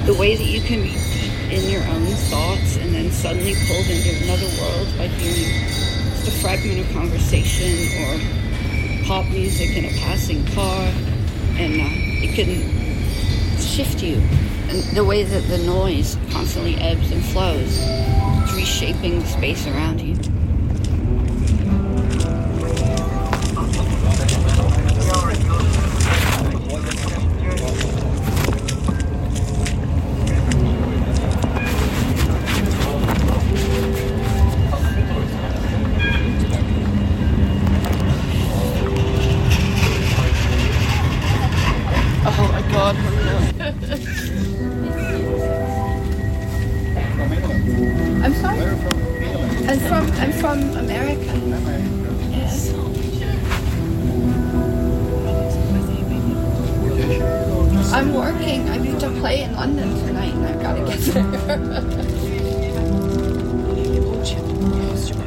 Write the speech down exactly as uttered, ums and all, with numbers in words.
the way that you can be deep in your own thoughts and then suddenly pulled into another world by hearing just a fragment of conversation or pop music in a passing car, and uh, it can shift you. And the way that the noise constantly ebbs and flows, it's reshaping the space around you. Oh my God. I'm sorry? I'm from I'm from America. Yes. I'm working. I need to play in London tonight and I've got to get there.